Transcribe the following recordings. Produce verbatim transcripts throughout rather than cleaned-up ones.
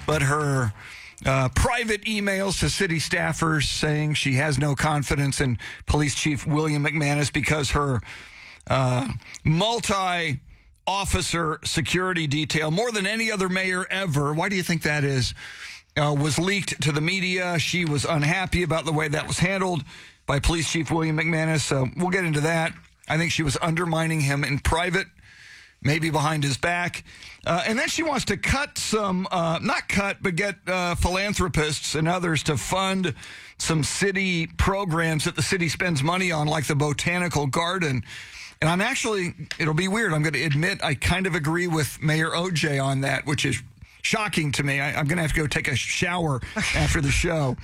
but her uh, private emails to city staffers saying she has no confidence in Police Chief William McManus because her uh, multi-officer security detail, more than any other mayor ever, why do you think that is, uh, was leaked to the media. She was unhappy about the way that was handled by Police Chief William McManus, so we'll get into that. I think she was undermining him in private, maybe behind his back. Uh, and then she wants to cut some, uh, not cut, but get uh, philanthropists and others to fund some city programs that the city spends money on, like the Botanical Garden. And I'm actually, it'll be weird, I'm going to admit I kind of agree with Mayor O J on that, which is shocking to me. I, I'm going to have to go take a shower after the show.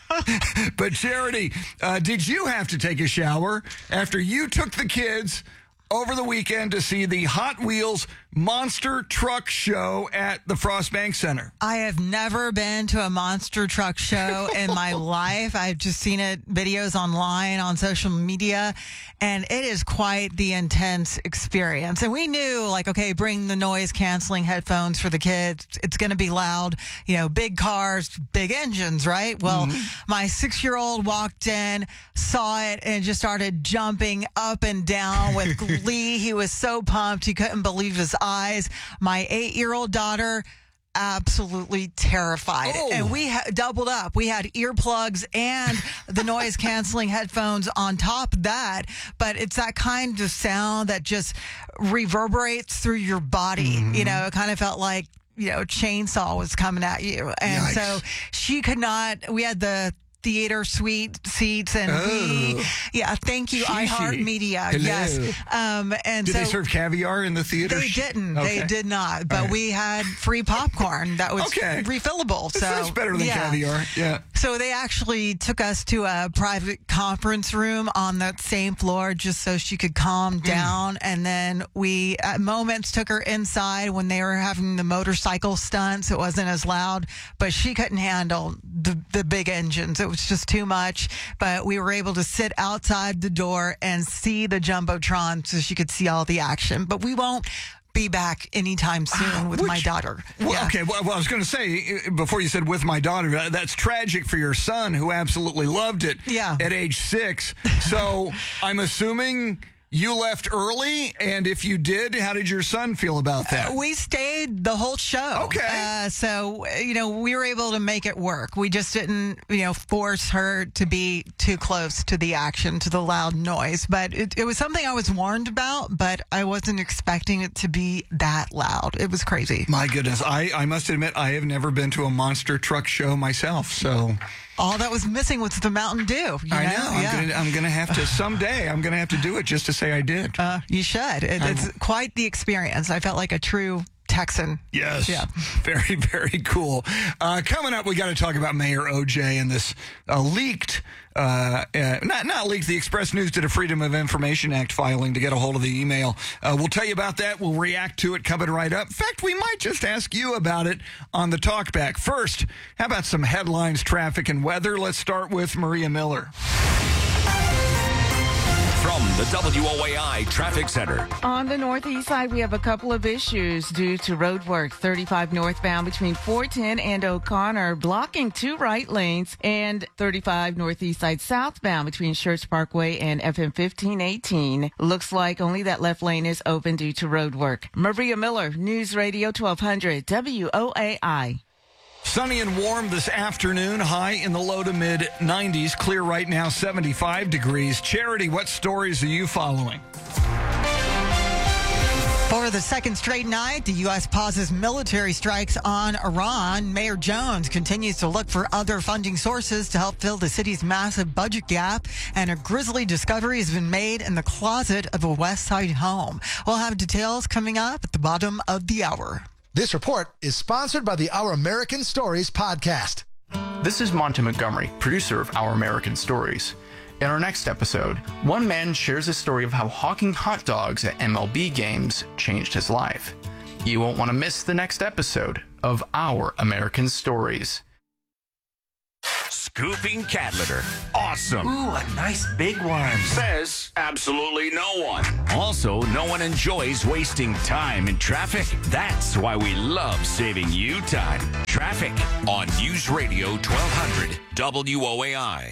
But Charity, uh, did you have to take a shower after you took the kids over the weekend to see the Hot Wheels Monster Truck Show at the Frost Bank Center? I have never been to a monster truck show in my life. I've just seen it, videos online, on social media, and it is quite the intense experience. And we knew, like, okay, bring the noise-canceling headphones for the kids. It's going to be loud. You know, big cars, big engines, right? Well, mm-hmm. my six-year-old walked in, saw it, and just started jumping up and down with glee. He was so pumped. He couldn't believe his eyes. My eight-year-old daughter, absolutely terrified. Oh. And we ha- doubled up. We had earplugs and the noise-canceling headphones on top of that. But it's that kind of sound that just reverberates through your body. Mm-hmm. You know, it kind of felt like, you know, chainsaw was coming at you. And Yikes. So she could not, we had the theater suite seats, and oh. we, yeah, thank you, iHeartMedia. Hello. Yes. Um, and did so they serve caviar in the theater? They didn't. Okay. They did not. But right. we had free popcorn that was okay. refillable. So that's better than yeah. caviar. Yeah. So they actually took us to a private conference room on that same floor just so she could calm down. Mm. And then we, at moments, took her inside when they were having the motorcycle stunts. It wasn't as loud, but she couldn't handle the, the big engines. It was just too much. But we were able to sit outside the door and see the Jumbotron so she could see all the action. But we won't be back anytime soon with Which, my daughter. Well, yeah. Okay, well, well, I was going to say, before you said with my daughter, that's tragic for your son who absolutely loved it yeah. at age six. So I'm assuming you left early, and if you did, how did your son feel about that? Uh, we stayed the whole show. Okay. Uh, so, you know, we were able to make it work. We just didn't, you know, force her to be too close to the action, to the loud noise. But it, it was something I was warned about, but I wasn't expecting it to be that loud. It was crazy. My goodness. I, I must admit, I have never been to a monster truck show myself, so... All that was missing was the Mountain Dew. You I know. know? I'm yeah. gonna, I'm gonna have to someday. I'm gonna have to do it just to say I did. Uh, you should. It, it's quite the experience. I felt like a true Texan. Yes. Yeah. Very, very cool. Uh, coming up, we got to talk about Mayor O J and this uh, leaked, uh, uh, not not leaked. The Express News did a Freedom of Information Act filing to get a hold of the email. Uh, we'll tell you about that. We'll react to it coming right up. In fact, we might just ask you about it on the talkback. First, how about some headlines, traffic, and weather? Let's start with Maria Miller. From the W O A I Traffic Center. On the northeast side, we have a couple of issues due to road work. thirty-five northbound between four ten and O'Connor, blocking two right lanes, and thirty-five northeast side southbound between Schertz Parkway and F M fifteen eighteen. Looks like only that left lane is open due to road work. Maria Miller, News Radio twelve hundred, W O A I. Sunny and warm this afternoon, high in the low to mid nineties. Clear right now, seventy-five degrees. Charity, what stories are you following? For the second straight night, the U S pauses military strikes on Iran. Mayor Jones continues to look for other funding sources to help fill the city's massive budget gap. And a grisly discovery has been made in the closet of a West Side home. We'll have details coming up at the bottom of the hour. This report is sponsored by the Our American Stories podcast. This is Monty Montgomery, producer of Our American Stories. In our next episode, one man shares a story of how hawking hot dogs at M L B games changed his life. You won't want to miss the next episode of Our American Stories. scooping cat litter. Awesome. Ooh, a nice big one. Says absolutely no one. Also, no one enjoys wasting time in traffic. That's why we love saving you time. Traffic on News Radio twelve hundred W O A I.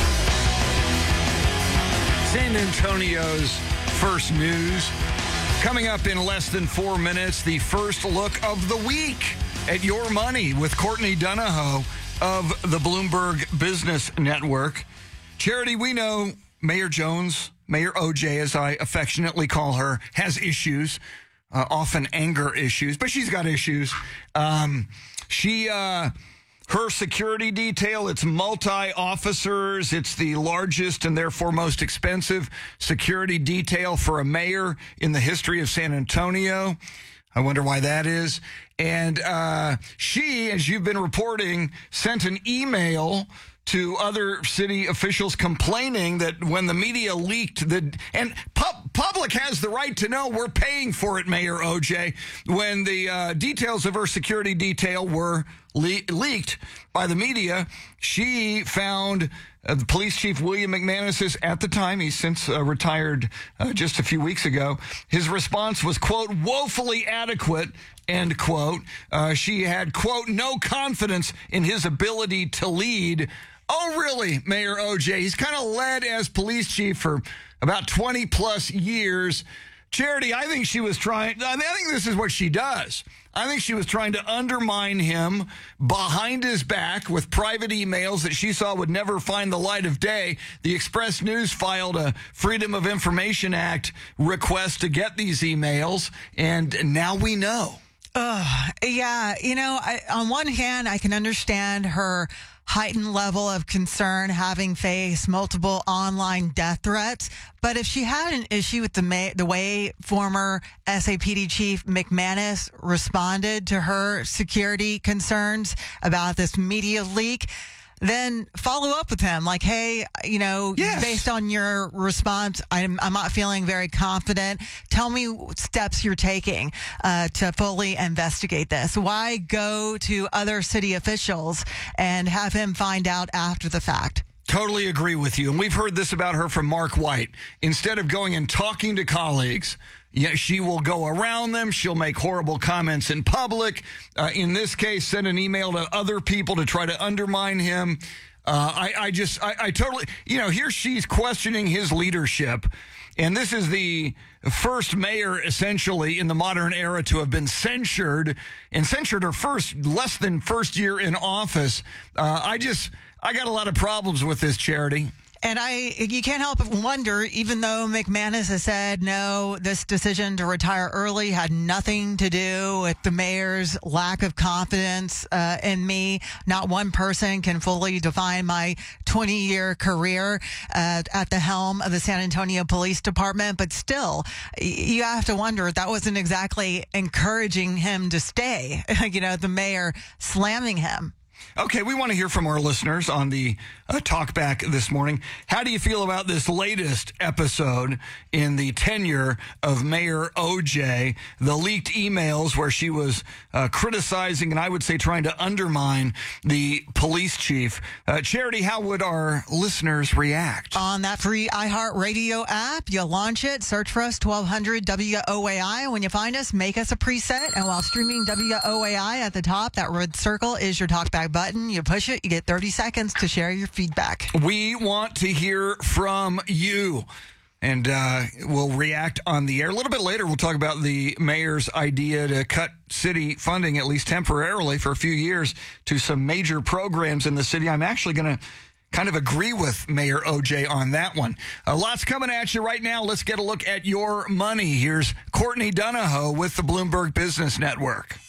San Antonio's first news. Coming up in less than four minutes, the first look of the week at Your Money with Courtney Donahoe of the Bloomberg Business Network. Charity, we know Mayor Jones, Mayor O J, as I affectionately call her, has issues, uh, often anger issues, but she's got issues. Um, she... Uh, Her security detail, it's multi-officers. It's the largest and therefore most expensive security detail for a mayor in the history of San Antonio. I wonder why that is. And uh, she, as you've been reporting, sent an email to other city officials complaining that when the media leaked the and pub, public has the right to know, we're paying for it, Mayor O J, when the uh, details of her security detail were le- leaked by the media, she found uh, the police chief, William McManus, at the time, he's since uh, retired uh, just a few weeks ago, his response was, quote, woefully adequate, end quote. Uh, she had, quote, no confidence in his ability to lead. Oh, really, Mayor O J? He's kind of led as police chief for about twenty plus years. Charity, I think she was trying, I think this is what she does. I think she was trying to undermine him behind his back with private emails that she saw would never find the light of day. The Express News filed a Freedom of Information Act request to get these emails, and now we know. Uh, yeah, you know, I, on one hand, I can understand her heightened level of concern having faced multiple online death threats. But if she had an issue with the ma- the way former S A P D Chief McManus responded to her security concerns about this media leak, then follow up with him like, hey, you know, yes. based on your response, I'm, I'm not feeling very confident. Tell me steps you're taking uh, to fully investigate this. Why go to other city officials and have him find out after the fact? Totally agree with you. And we've heard this about her from Mark White. Instead of going and talking to colleagues, yeah, she will go around them. She'll make horrible comments in public. Uh, in this case, send an email to other people to try to undermine him. Uh, I, I just, I, I totally, you know, here she's questioning his leadership. And this is the first mayor, essentially, in the modern era to have been censured and censured her first, less than first year in office. Uh, I just, I got a lot of problems with this, Charity. And I, you can't help but wonder, even though McManus has said, no, this decision to retire early had nothing to do with the mayor's lack of confidence uh, in me. Not one person can fully define my twenty-year career uh, at the helm of the San Antonio Police Department. But still, you have to wonder, that wasn't exactly encouraging him to stay. You know, the mayor slamming him. Okay, we want to hear from our listeners on the uh, talkback this morning. How do you feel about this latest episode in the tenure of Mayor O J, the leaked emails where she was uh, criticizing and I would say trying to undermine the police chief? Uh, Charity, how would our listeners react? On that free iHeartRadio app, you launch it, search for us, twelve hundred W O A I. When you find us, make us a preset. And while streaming W O A I at the top, that red circle is your talkback button. You push it, you get thirty seconds to share your feedback. We want to hear from you. And uh, we'll react on the air. A little bit later, we'll talk about the mayor's idea to cut city funding, at least temporarily, for a few years to some major programs in the city. I'm actually going to kind of agree with Mayor O J on that one. A lot's coming at you right now. Let's get a look at your money. Here's Courtney Donahoe with the Bloomberg Business Network.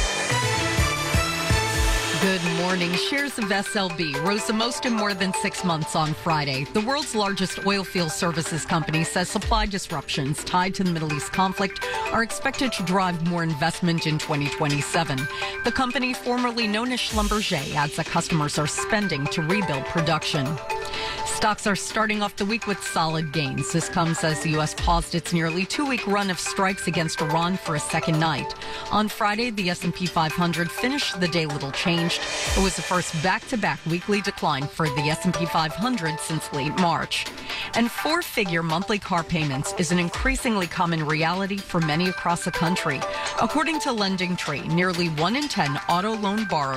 Good morning. Shares of S L B rose the most in more than six months on Friday. The world's largest oil field services company says supply disruptions tied to the Middle East conflict are expected to drive more investment in twenty twenty-seven. The company, formerly known as Schlumberger, adds that customers are spending to rebuild production. Stocks are starting off the week with solid gains. This comes as the U S paused its nearly two-week run of strikes against Iran for a second night. On Friday, the S and P five hundred finished the day little changed. It was the first back-to-back weekly decline for the S and P five hundred since late March. And four-figure monthly car payments is an increasingly common reality for many across the country. According to LendingTree, nearly one in ten auto loan borrowers